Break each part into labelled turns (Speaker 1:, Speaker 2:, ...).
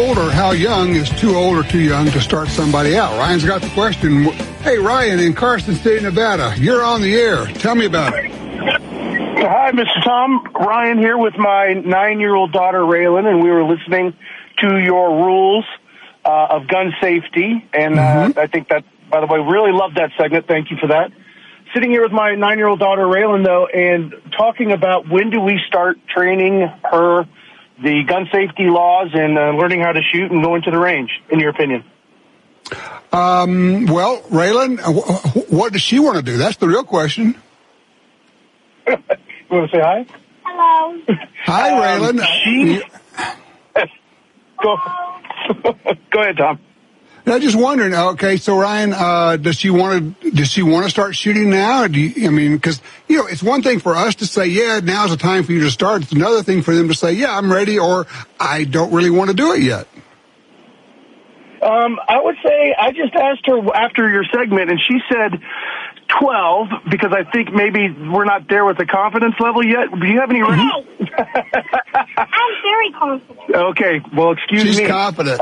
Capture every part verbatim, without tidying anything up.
Speaker 1: old or how young is too old or too young to start somebody out? Ryan's got the question. Hey, Ryan, in Carson City, Nevada, you're on the air. Tell me about it.
Speaker 2: Hi, Mister Tom. Ryan here with my nine-year-old daughter, Raylan, and we were listening to your rules uh, of gun safety. And
Speaker 1: Mm-hmm.
Speaker 2: uh, I think that, by the way, really loved that segment. Thank you for that. Sitting here with my nine-year-old daughter, Raylan, though, and talking about when do we start training her the gun safety laws and uh, learning how to shoot and going to the range, in your opinion?
Speaker 1: Um, well, Raylan, what does she want to do? That's the real question.
Speaker 2: You want to say hi?
Speaker 3: Hello.
Speaker 1: Hi,
Speaker 2: Um,
Speaker 1: Raylan.
Speaker 2: she- Go, go ahead, Tom.
Speaker 1: I'm just wondering. Okay, so Ryan, uh, does she want to? Does she want to start shooting now? Or do you, I mean, because you know, it's one thing for us to say, "Yeah, now's the time for you to start." It's another thing for them to say, "Yeah, I'm ready," or "I don't really want to do it yet."
Speaker 2: Um, I would say I just asked her after your segment, and she said twelve, because I think maybe we're not there with the confidence level yet. Do you have any?
Speaker 3: Hey. I'm very confident.
Speaker 2: Okay, well, excuse
Speaker 1: She's
Speaker 2: me.
Speaker 1: confident.
Speaker 2: Uh,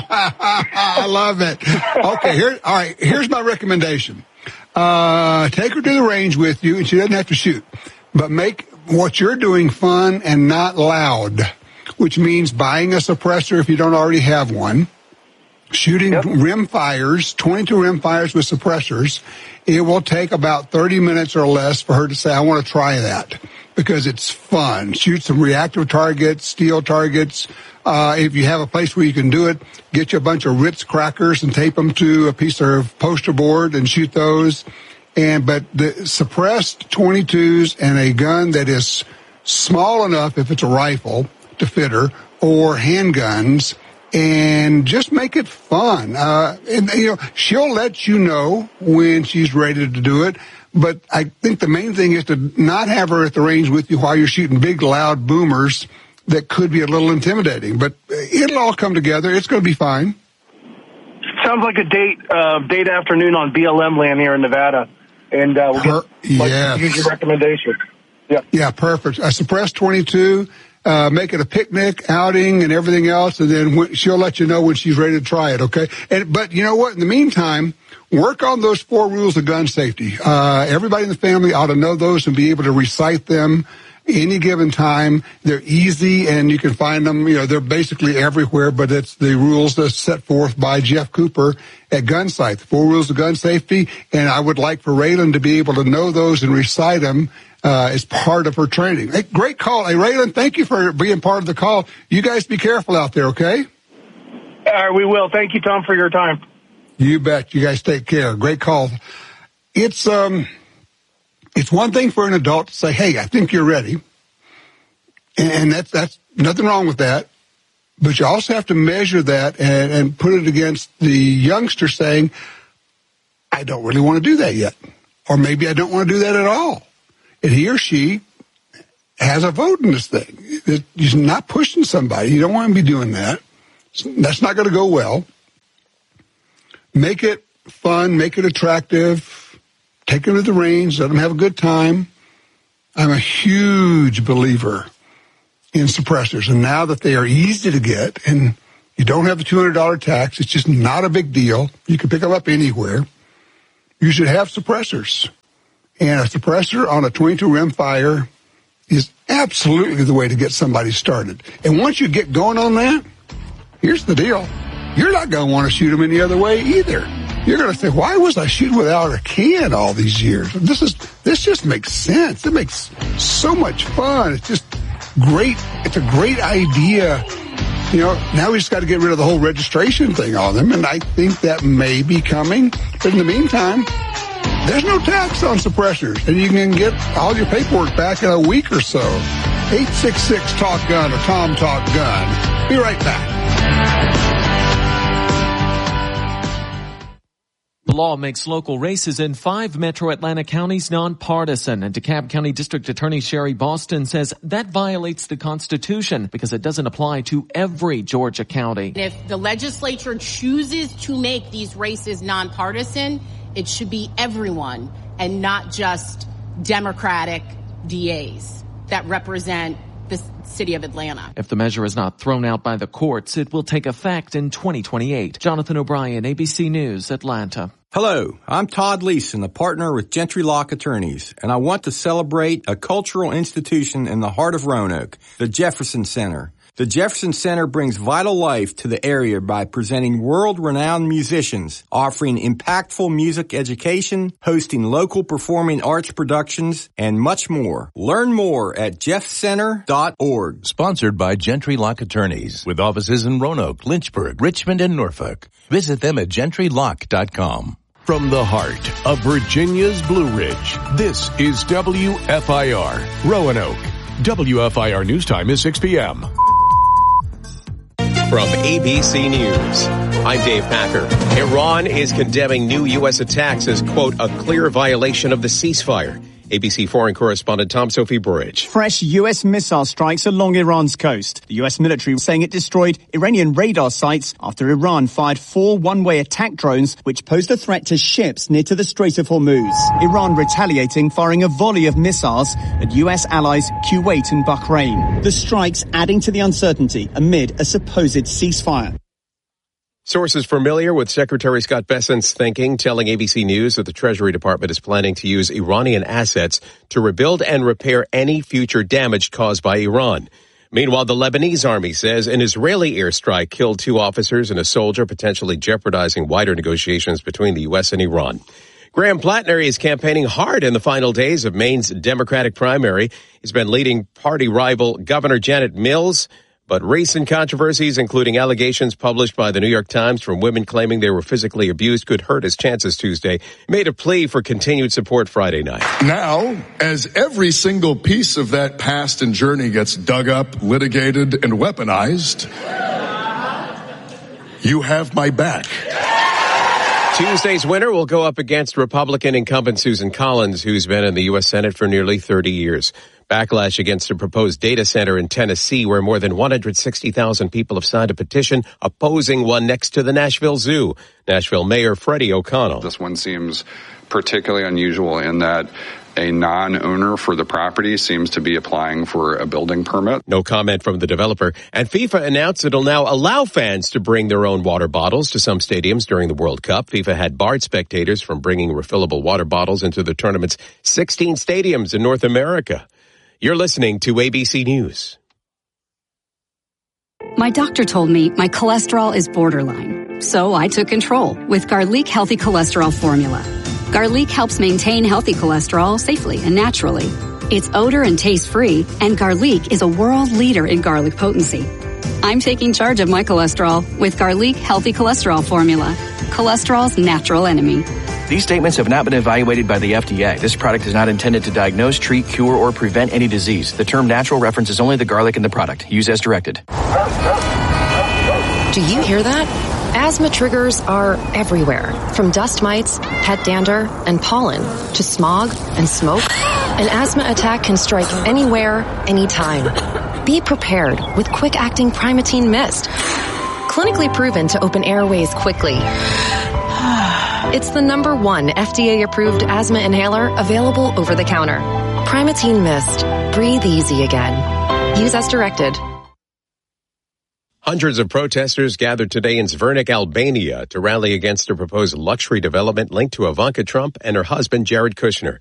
Speaker 1: I love it. Okay, here. All right. Here's my recommendation. Uh, take her to the range with you, and she doesn't have to shoot, but make what you're doing fun and not loud, which means buying a suppressor if you don't already have one. Shooting yep. rim fires, twenty-two rim fires with suppressors. It will take about thirty minutes or less for her to say, I want to try that, because it's fun. Shoot some reactive targets, steel targets. Uh, if you have a place where you can do it, get you a bunch of Ritz crackers and tape them to a piece of poster board and shoot those. And, but the suppressed twenty-twos and a gun that is small enough, if it's a rifle, to fit her, or handguns, and just make it fun. Uh, and, you know, she'll let you know when she's ready to do it. But I think the main thing is to not have her at the range with you while you're shooting big, loud boomers that could be a little intimidating. But it'll all come together. It's going to be fine.
Speaker 2: Sounds like a date, uh, date afternoon on B L M land here in Nevada. And uh, we'll
Speaker 1: her,
Speaker 2: get like,
Speaker 1: yes.
Speaker 2: use your recommendation. Yeah.
Speaker 1: Yeah, perfect. A suppressed twenty-two. Uh, make it a picnic outing and everything else, and then when, she'll let you know when she's ready to try it, okay? And but you know what? In the meantime, work on those four rules of gun safety. Uh, everybody in the family ought to know those and be able to recite them any given time. They're easy, and you can find them, you know, they're basically everywhere, but it's the rules that's set forth by Jeff Cooper at Gunsight, the four rules of gun safety, and I would like for Raylan to be able to know those and recite them Uh, as part of her training. Hey, great call. Hey, Raylan, thank you for being part of the call. You guys be careful out there, okay?
Speaker 2: All right, we will. Thank you, Tom, for your time.
Speaker 1: You bet. You guys take care. Great call. It's, um, it's one thing for an adult to say, hey, I think you're ready. And that's, that's nothing wrong with that. But you also have to measure that and, and put it against the youngster saying, I don't really want to do that yet. Or maybe I don't want to do that at all. And he or she has a vote in this thing. He's not pushing somebody. You don't want to be doing that. That's not going to go well. Make it fun. Make it attractive. Take them to the range. Let them have a good time. I'm a huge believer in suppressors. And now that they are easy to get and you don't have the two hundred dollars tax, it's just not a big deal. You can pick them up anywhere. You should have suppressors. And a suppressor on a twenty-two rim fire is absolutely the way to get somebody started. And once you get going on that, here's the deal. You're not going to want to shoot them any other way either. You're going to say, why was I shooting without a can all these years? This is, this just makes sense. It makes so much fun. It's just great. It's a great idea. You know, now we just got to get rid of the whole registration thing on them. And I think that may be coming. But in the meantime, there's no tax on suppressors, and you can get all your paperwork back in a week or so. eight six six talk gun or Tom Talk Gun. Be right back.
Speaker 4: The law makes local races in five metro Atlanta counties nonpartisan, and DeKalb County District Attorney Sherry Boston says that violates the Constitution because it doesn't apply to every Georgia county.
Speaker 5: If the legislature chooses to make these races nonpartisan, it should be everyone and not just Democratic D As that represent the city of Atlanta.
Speaker 4: If the measure is not thrown out by the courts, it will take effect in twenty twenty-eight. Jonathan O'Brien, A B C News, Atlanta.
Speaker 6: Hello, I'm Todd Leeson, a partner with Gentry Lock Attorneys, and I want to celebrate a cultural institution in the heart of Roanoke, the Jefferson Center. The Jefferson Center brings vital life to the area by presenting world-renowned musicians, offering impactful music education, hosting local performing arts productions, and much more. Learn more at jeff center dot org.
Speaker 7: Sponsored by Gentry Lock Attorneys, with offices in Roanoke, Lynchburg, Richmond, and Norfolk. Visit them at gentry lock dot com.
Speaker 8: From the heart of Virginia's Blue Ridge, this is W F I R, Roanoke. W F I R News Time is six p.m.
Speaker 9: From A B C News, I'm Dave Packer. Iran is condemning new U S attacks as, quote, a clear violation of the ceasefire. A B C foreign correspondent Tom Sophie Burridge.
Speaker 10: Fresh U S missile strikes along Iran's coast. The U S military saying it destroyed Iranian radar sites after Iran fired four one-way attack drones which posed a threat to ships near to the Strait of Hormuz. Iran retaliating, firing a volley of missiles at U S allies Kuwait and Bahrain. The strikes adding to the uncertainty amid a supposed ceasefire.
Speaker 9: Sources familiar with Secretary Scott Bessent's thinking telling A B C News that the Treasury Department is planning to use Iranian assets to rebuild and repair any future damage caused by Iran. Meanwhile, the Lebanese army says an Israeli airstrike killed two officers and a soldier, potentially jeopardizing wider negotiations between the U S and Iran. Graham Plattner is campaigning hard in the final days of Maine's Democratic primary. He's been leading party rival Governor Janet Mills. But recent controversies, including allegations published by the New York Times from women claiming they were physically abused, could hurt his chances Tuesday, made a plea for continued support Friday night.
Speaker 11: Now, as every single piece of that past and journey gets dug up, litigated, and weaponized, you have my back.
Speaker 9: Tuesday's winner will go up against Republican incumbent Susan Collins, who's been in the U S Senate for nearly thirty years. Backlash against a proposed data center in Tennessee, where more than one hundred sixty thousand people have signed a petition opposing one next to the Nashville Zoo. Nashville Mayor Freddie O'Connell.
Speaker 12: This one seems particularly unusual in that a non-owner for the property seems to be applying for a building permit.
Speaker 9: No comment from the developer. And FIFA announced it'll now allow fans to bring their own water bottles to some stadiums during the World Cup. FIFA had barred spectators from bringing refillable water bottles into the tournament's sixteen stadiums in North America. You're listening to A B C News.
Speaker 13: My doctor told me my cholesterol is borderline, so I took control with Garlic Healthy Cholesterol Formula. Garlic helps maintain healthy cholesterol safely and naturally. It's odor and taste-free, and Garlic is a world leader in garlic potency. I'm taking charge of my cholesterol with Garlic Healthy Cholesterol Formula, cholesterol's natural enemy.
Speaker 14: These statements have not been evaluated by the F D A. This product is not intended to diagnose, treat, cure, or prevent any disease. The term natural references only the garlic in the product. Use as directed.
Speaker 15: Do you hear that? Asthma triggers are everywhere, from dust mites, pet dander, and pollen, to smog and smoke. An asthma attack can strike anywhere, anytime. Be prepared with quick-acting Primatene Mist. Clinically proven to open airways quickly. It's the number one F D A-approved asthma inhaler available over the counter. Primatene Mist. Breathe easy again. Use as directed.
Speaker 9: Hundreds of protesters gathered today in Zvernik, Albania, to rally against a proposed luxury development linked to Ivanka Trump and her husband, Jared Kushner.